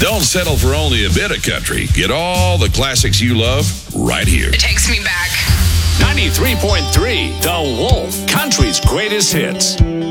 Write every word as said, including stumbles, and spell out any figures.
Don't settle for only a bit of country. Get all the classics you love right here. It takes me back. ninety-three point three, The Wolf, country's greatest hits.